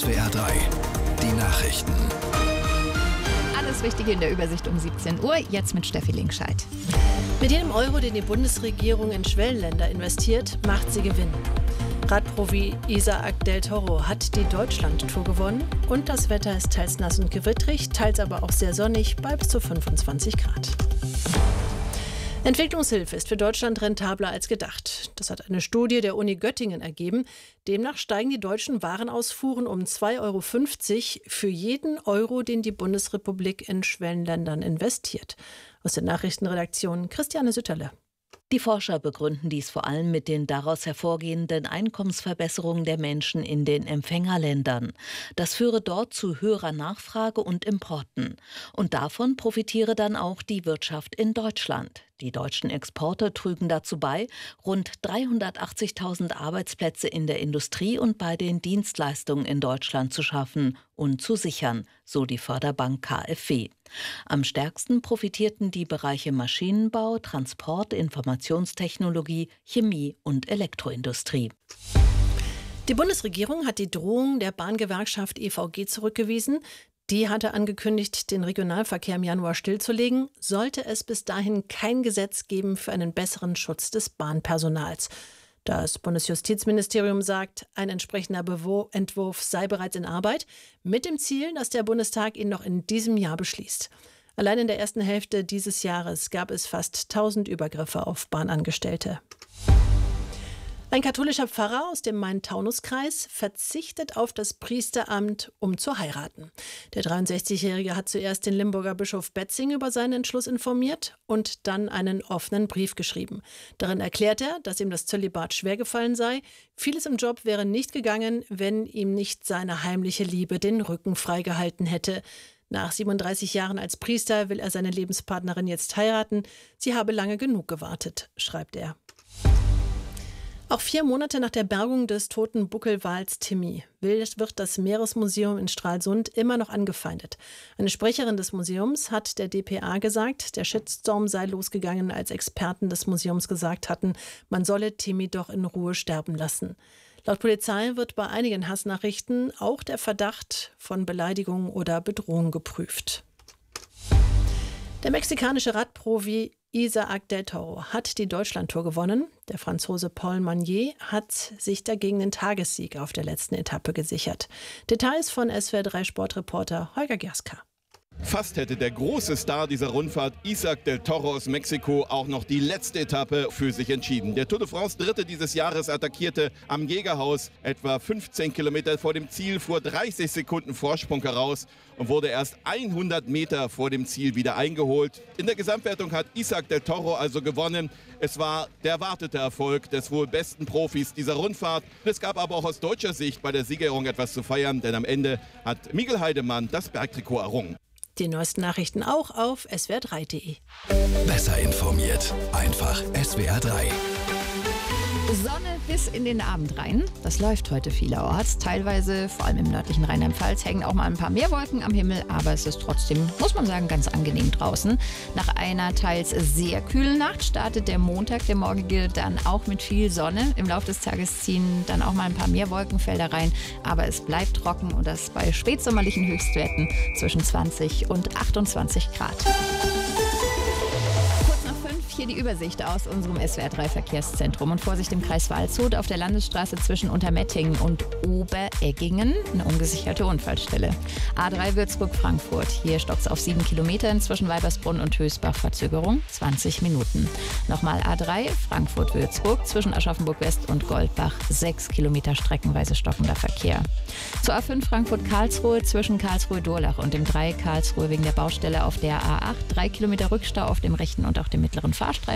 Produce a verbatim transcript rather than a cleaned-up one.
S W R drei, die Nachrichten. Alles Wichtige in der Übersicht um siebzehn Uhr, jetzt mit Steffi Linkscheid. Mit jedem Euro, den die Bundesregierung in Schwellenländer investiert, macht sie Gewinn. Radprofi Isaac del Toro hat die Deutschland-Tour gewonnen und das Wetter ist teils nass und gewittrig, teils aber auch sehr sonnig bei bis zu fünfundzwanzig Grad. Entwicklungshilfe ist für Deutschland rentabler als gedacht. Das hat eine Studie der Uni Göttingen ergeben. Demnach steigen die deutschen Warenausfuhren um zwei Euro fünfzig für jeden Euro, den die Bundesrepublik in Schwellenländern investiert. Aus der Nachrichtenredaktion Christiane Sütterle. Die Forscher begründen dies vor allem mit den daraus hervorgehenden Einkommensverbesserungen der Menschen in den Empfängerländern. Das führe dort zu höherer Nachfrage und Importen. Und davon profitiere dann auch die Wirtschaft in Deutschland. Die deutschen Exporte trügen dazu bei, rund dreihundertachtzigtausend Arbeitsplätze in der Industrie und bei den Dienstleistungen in Deutschland zu schaffen und zu sichern, so die Förderbank K f W. Am stärksten profitierten die Bereiche Maschinenbau, Transport, Informationstechnologie, Chemie und Elektroindustrie. Die Bundesregierung hat die Drohung der Bahngewerkschaft E V G zurückgewiesen. Die hatte angekündigt, den Regionalverkehr im Januar stillzulegen, sollte es bis dahin kein Gesetz geben für einen besseren Schutz des Bahnpersonals. Das Bundesjustizministerium sagt, ein entsprechender Bewo- Entwurf sei bereits in Arbeit, mit dem Ziel, dass der Bundestag ihn noch in diesem Jahr beschließt. Allein in der ersten Hälfte dieses Jahres gab es fast tausend Übergriffe auf Bahnangestellte. Ein katholischer Pfarrer aus dem Main-Taunus-Kreis verzichtet auf das Priesteramt, um zu heiraten. Der dreiundsechzigjährige hat zuerst den Limburger Bischof Betzing über seinen Entschluss informiert und dann einen offenen Brief geschrieben. Darin erklärt er, dass ihm das Zölibat schwergefallen sei. Vieles im Job wäre nicht gegangen, wenn ihm nicht seine heimliche Liebe den Rücken freigehalten hätte. Nach siebenunddreißig Jahren als Priester will er seine Lebenspartnerin jetzt heiraten. Sie habe lange genug gewartet, schreibt er. Auch vier Monate nach der Bergung des toten Buckelwals Timmy wird das Meeresmuseum in Stralsund immer noch angefeindet. Eine Sprecherin des Museums hat der D P A gesagt, der Shitstorm sei losgegangen, als Experten des Museums gesagt hatten, man solle Timmy doch in Ruhe sterben lassen. Laut Polizei wird bei einigen Hassnachrichten auch der Verdacht von Beleidigung oder Bedrohung geprüft. Der mexikanische Radprofi Isaac del Toro hat die Deutschlandtour gewonnen. Der Franzose Paul Magnier hat sich dagegen den Tagessieg auf der letzten Etappe gesichert. Details von S W R drei Sportreporter Holger Gerska. Fast hätte der große Star dieser Rundfahrt, Isaac del Toro aus Mexiko, auch noch die letzte Etappe für sich entschieden. Der Tour de France Dritte dieses Jahres attackierte am Jägerhaus etwa fünfzehn Kilometer vor dem Ziel, fuhr dreißig Sekunden Vorsprung heraus und wurde erst hundert Meter vor dem Ziel wieder eingeholt. In der Gesamtwertung hat Isaac del Toro also gewonnen. Es war der erwartete Erfolg des wohl besten Profis dieser Rundfahrt. Es gab aber auch aus deutscher Sicht bei der Siegerehrung etwas zu feiern, denn am Ende hat Miguel Heidemann das Bergtrikot errungen. Die neuesten Nachrichten auch auf S W R drei punkt de. Besser informiert, einfach S W R drei. Sonne bis in den Abend rein. Das läuft heute vielerorts. Teilweise, vor allem im nördlichen Rheinland-Pfalz, hängen auch mal ein paar mehr Wolken am Himmel. Aber es ist trotzdem, muss man sagen, ganz angenehm draußen. Nach einer teils sehr kühlen Nacht startet der Montag, der morgige, dann auch mit viel Sonne. Im Laufe des Tages ziehen dann auch mal ein paar mehr Wolkenfelder rein. Aber es bleibt trocken und das bei spätsommerlichen Höchstwerten zwischen zwanzig und achtundzwanzig Grad. Hier die Übersicht aus unserem S W R drei Verkehrszentrum. Und Vorsicht im Kreis Waldshut auf der Landesstraße zwischen Untermettingen und Obereggingen. Eine ungesicherte Unfallstelle. A drei Würzburg-Frankfurt. Hier stockt es auf sieben Kilometern zwischen Weibersbrunn und Hösbach. Verzögerung zwanzig Minuten. Nochmal A drei Frankfurt-Würzburg zwischen Aschaffenburg-West und Goldbach. sechs Kilometer streckenweise stockender Verkehr. Zur A fünf Frankfurt-Karlsruhe zwischen Karlsruhe-Durlach und dem drei Karlsruhe wegen der Baustelle auf der A acht. drei Kilometer Rückstau auf dem rechten und auch dem mittleren Fahrstreifen.